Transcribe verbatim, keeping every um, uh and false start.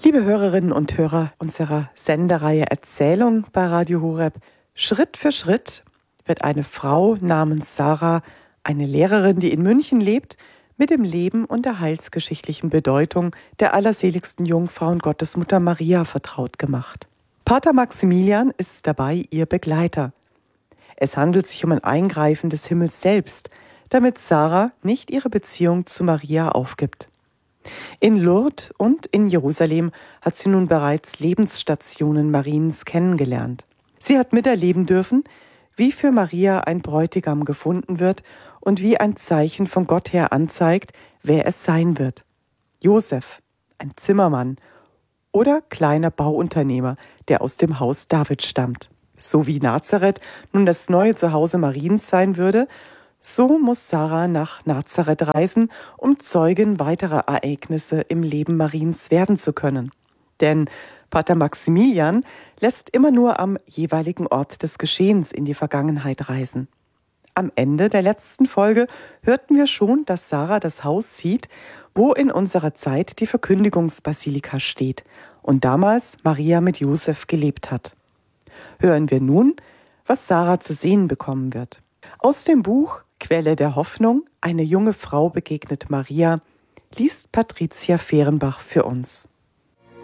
Liebe Hörerinnen und Hörer unserer Sendereihe Erzählung bei Radio Horeb, Schritt für Schritt wird eine Frau namens Sarah, eine Lehrerin, die in München lebt, mit dem Leben und der heilsgeschichtlichen Bedeutung der allerseligsten Jungfrau und Gottesmutter Maria vertraut gemacht. Pater Maximilian ist dabei ihr Begleiter. Es handelt sich um ein Eingreifen des Himmels selbst, damit Sarah nicht ihre Beziehung zu Maria aufgibt. In Lourdes und in Jerusalem hat sie nun bereits Lebensstationen Mariens kennengelernt. Sie hat miterleben dürfen, wie für Maria ein Bräutigam gefunden wird und wie ein Zeichen von Gott her anzeigt, wer es sein wird. Josef, ein Zimmermann oder kleiner Bauunternehmer, der aus dem Haus David stammt. So wie Nazareth nun das neue Zuhause Mariens sein würde, so muss Sarah nach Nazareth reisen, um Zeugin weiterer Ereignisse im Leben Mariens werden zu können. Denn Pater Maximilian lässt immer nur am jeweiligen Ort des Geschehens in die Vergangenheit reisen. Am Ende der letzten Folge hörten wir schon, dass Sarah das Haus sieht, wo in unserer Zeit die Verkündigungsbasilika steht und damals Maria mit Josef gelebt hat. Hören wir nun, was Sarah zu sehen bekommen wird. Aus dem Buch Quelle der Hoffnung, eine junge Frau begegnet Maria, liest Patricia Fehrenbach für uns.